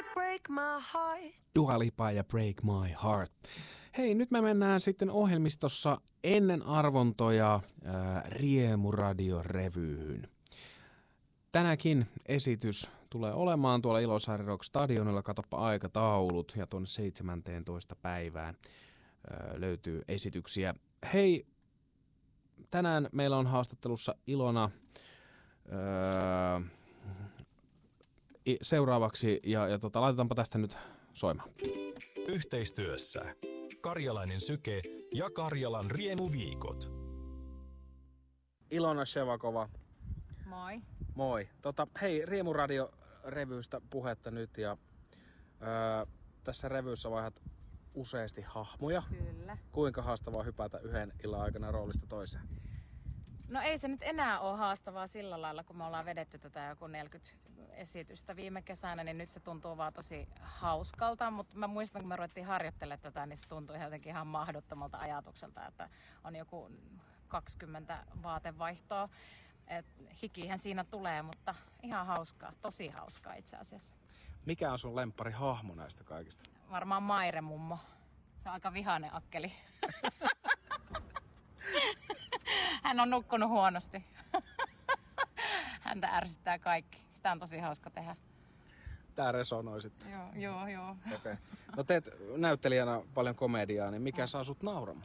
break my heart. Dua Lipa ja Break My Heart. Hei, nyt me mennään sitten ohjelmistossa ennen arvontoja Riemuradio-revyyn. Tänäkin esitys tulee olemaan tuolla Ilosaari Rock Stadionilla, katoppa aikataulut, ja tuonne 17. päivään löytyy esityksiä. Hei, tänään meillä on haastattelussa Ilona seuraavaksi, ja laitetaanpa tästä nyt soimaan. Yhteistyössä Karjalainen Syke ja Karjalan Riemuviikot. Ilona Shevakova. Moi. Moi. Hei, Riemuradio-revystä puhetta nyt, ja tässä revyssä vaihdat useasti hahmoja. Kyllä. Kuinka haastavaa hypätä yhden illan aikana roolista toiseen? No ei se nyt enää ole haastavaa sillä lailla, kun me ollaan vedetty tätä joku 40 esitystä viime kesänä, niin nyt se tuntuu vaan tosi hauskalta, mutta mä muistan, kun me ruvettiin harjoittelemaan tätä, niin se tuntui jotenkin ihan mahdottomalta ajatukselta, että on joku 20 vaatevaihtoa. Hikihän siinä tulee, mutta ihan hauskaa, tosi hauskaa itse asiassa. Mikä on sun lemppari hahmo näistä kaikista? Varmaan Maire mummo. Se on aika vihainen akkeli. Hän on nukkunut huonosti. Häntä ärsyttää kaikki. Sitä on tosi hauska tehdä. Tää resonoi sitten. Joo. Okay. No teet näyttelijänä paljon komediaa, niin mikä saa sut nauramaan?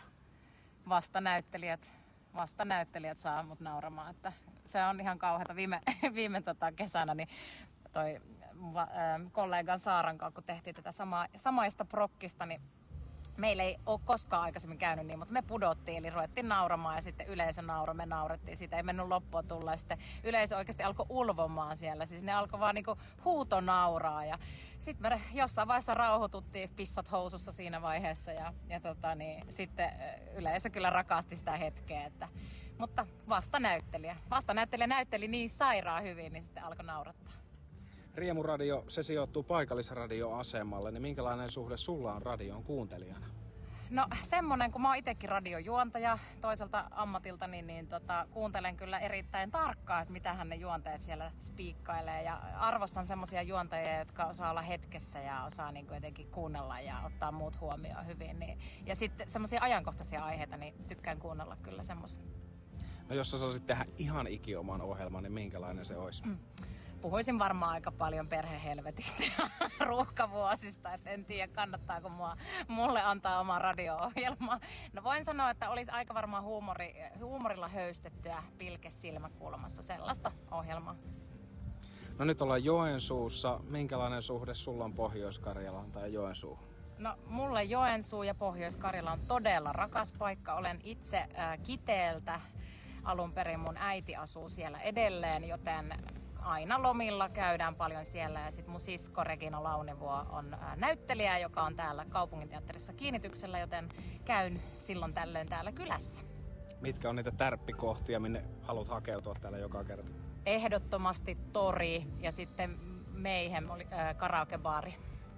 Vasta-näyttelijät saa mut nauramaan. Että se on ihan kauheata. Viime kesänä niin toi kollegan Saaran kanssa, kun tehtiin tätä samaista prokkista, niin meillä ei ole koskaan aikaisemmin käynyt niin, mutta me pudottiin, eli ruvettiin nauramaan ja sitten yleisö nauroi, me naurettiin. Siitä ei mennyt loppua tulla ja sitten yleisö oikeasti alkoi ulvomaan siellä. Siis ne alkoi vaan niinku huutonauraa ja sitten me jossain vaiheessa rauhoituttiin, pissat housussa siinä vaiheessa ja sitten yleisö kyllä rakasti sitä hetkeä. Mutta vastanäyttelijä näytteli niin sairaan hyvin, niin sitten alkoi naurattaa. Riemuradio, se sijoittuu paikallisradioasemalle, niin minkälainen suhde sulla on radion kuuntelijana? No semmonen, kun mä oon itekin radiojuontaja toiselta ammatilta, niin kuuntelen kyllä erittäin tarkkaan, että mitähän ne juontajat siellä spiikkailee. Ja arvostan semmosia juontajia, jotka osaa olla hetkessä ja osaa niin jotenkin kuunnella ja ottaa muut huomioon hyvin. Niin. Ja sitten semmosia ajankohtaisia aiheita, niin tykkään kuunnella kyllä semmoista. No jos sä saisit tehdä ihan ikioman ohjelman, niin minkälainen se olisi? Puhuisin varmaan aika paljon perhehelvetistä ja ruuhkavuosista, että en tiedä kannattaako mulle antaa oma radio-ohjelma. No voin sanoa, että olisi aika varmaan huumorilla höystettyä pilke silmäkulmassa sellaista ohjelmaa. No nyt ollaan Joensuussa. Minkälainen suhde sulla on Pohjois-Karjalaan tai Joensuuhun? No mulle Joensuu ja Pohjois-Karjala on todella rakas paikka. Olen itse Kiteeltä. Alun perin mun äiti asuu siellä edelleen, joten aina lomilla käydään paljon siellä. Ja sitten mun sisko Regina Launivuo on näyttelijä, joka on täällä kaupunginteatterissa kiinnityksellä, joten käyn silloin tällöin täällä kylässä. Mitkä on niitä tärppikohtia, minne haluat hakeutua täällä joka kerta? Ehdottomasti tori ja sitten Mayhem oli karaokebaari.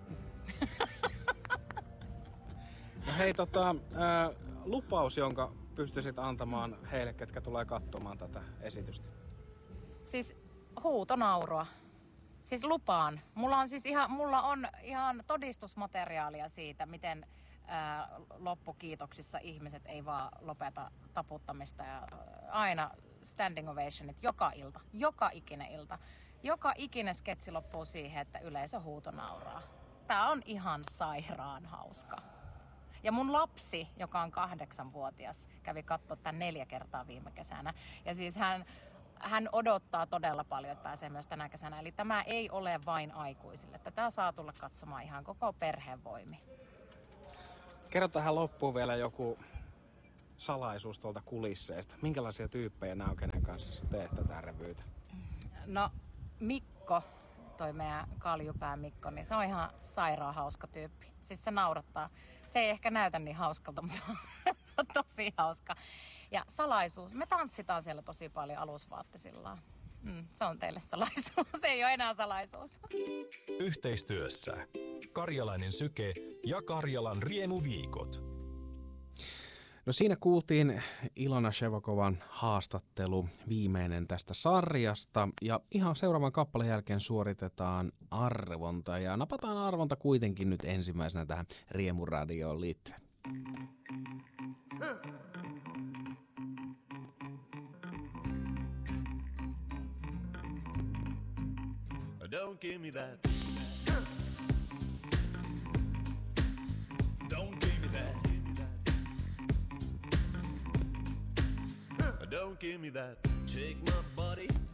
No hei, lupaus, jonka pystyisit antamaan heille, ketkä tulee katsomaan tätä esitystä? Siis huutonaurua. Siis lupaan. Mulla on ihan todistusmateriaalia siitä, miten loppukiitoksissa ihmiset ei vaan lopeta taputtamista ja aina standing ovationit joka ilta. Joka ikinen ilta. Joka ikinen sketsi loppuu siihen, että yleisö huutonauraa. Tää on ihan sairaan hauska. Ja mun lapsi, joka on 8-vuotias, kävi katsoa tämän 4 kertaa viime kesänä. Ja siis hän odottaa todella paljon, että pääsee myös tänä kesänä. Eli tämä ei ole vain aikuisille. Tätä saa tulla katsomaan ihan koko perheen voimi. Kerro tähän loppuun vielä joku salaisuus tuolta kulisseista. Minkälaisia tyyppejä nämä on, kenen kanssa sä teet tätä revyytä? No Mikko, toi meidän kaljupää Mikko, niin se on ihan sairaan hauska tyyppi. Siis se naurattaa. Se ei ehkä näytä niin hauskalta, mutta se on tosi hauska. Ja salaisuus. Me tanssitaan siellä tosi paljon alusvaattesillaan. Se on teille salaisuus. Se ei ole enää salaisuus. Yhteistyössä Karjalainen Syke ja Karjalan Riemuviikot. No siinä kuultiin Ilona Shevakovan haastattelu, viimeinen tästä sarjasta. Ja ihan seuraavan kappaleen jälkeen suoritetaan arvonta. Ja napataan arvonta kuitenkin nyt ensimmäisenä tähän Riemuradioon liittyen. Don't give me that. Don't give me that. Don't give me that. Take my body